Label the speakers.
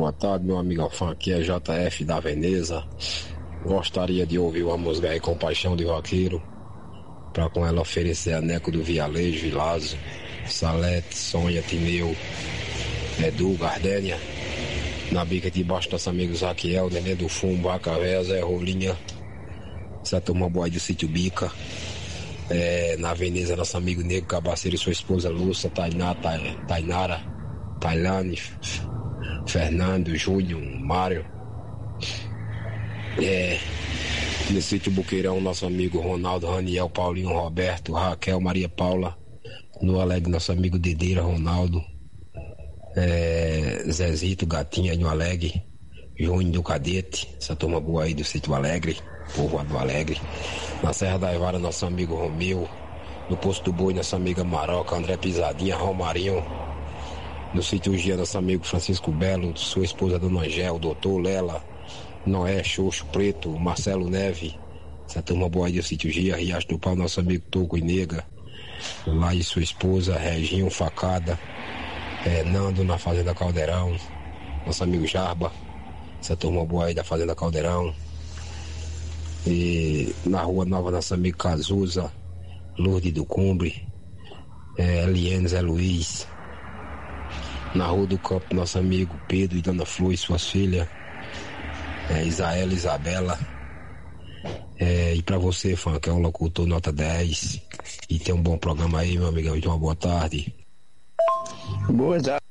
Speaker 1: Boa tarde, meu amigo fã, aqui é JF da Veneza. Gostaria de ouvir uma música aí, Compaixão de Vaqueiro, pra com ela oferecer a Neco do Vialejo, Vilazo, Salete, Sonha, Tineu, Edu, Gardênia, na bica de baixo nosso amigo Zaquiel, Nenê do Fumo, Bacavé, Zé Rolinha, essa turma boa aí do Sítio Bica, na Veneza nosso amigo Nego Cabaceiro e sua esposa Lúcia, Tainara, Tailane, Fernando, Júnior, Mário, no Sítio Buqueirão nosso amigo Ronaldo, Raniel, Paulinho, Roberto, Raquel, Maria Paula, no Alegre nosso amigo Dedeira, Ronaldo, Zezito, Gatinha no Alegre, Júnior do Cadete, essa turma boa aí do Sítio Alegre, povoado do Alegre. Na Serra da Evara nosso amigo Romeu, no Posto do Boi nossa amiga Maroca, André Pisadinha, Romarinho, no Sítio Gia nosso amigo Francisco Belo, sua esposa Dona Angel, Doutor Lela, Noé, Xoxo, Preto, Marcelo Neve, essa turma boa aí do Sítio Gia, Riacho do Pau, nosso amigo Toco e Nega, lá e sua esposa, Reginho, Facada, Nando na Fazenda Caldeirão, nosso amigo Jarba, essa turma boa aí da Fazenda Caldeirão, e na Rua Nova nosso amigo Cazuza, Lourdes do Cumbre, Eliane, Zé Luiz, na Rua do Campo nosso amigo Pedro e Dona Flor e suas filhas, Isaela e Isabela, e pra você, fã, que é um locutor nota 10 e tem um bom programa aí, meu amigão, então uma boa tarde.
Speaker 2: Boa tarde.